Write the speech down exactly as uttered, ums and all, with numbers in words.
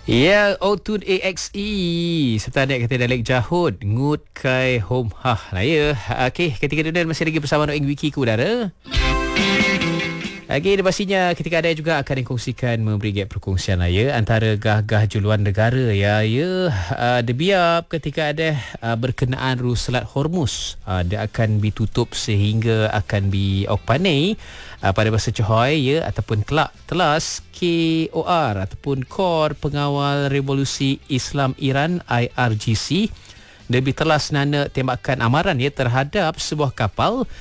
Ya, Otun A X E serta anak kata Dalek Jahud ngut kai hom hah lah ya. Okey, ketika dunia masih lagi bersama Noeng Wiki ku udara. Okey, pastinya ketika ada juga akan dikongsikan memberi gap perkongsian lah ya antara gah-gah juluan negara ya ya uh, debiap ketika ada uh, berkenaan Selat Hormuz uh, dia akan ditutup sehingga akan diokpanai uh, pada masa Cehoy ya ataupun kelak telas K O R ataupun Kor Pengawal Revolusi Islam Iran I R G C lebih telas nana tembakan amaran ya terhadap sebuah kapal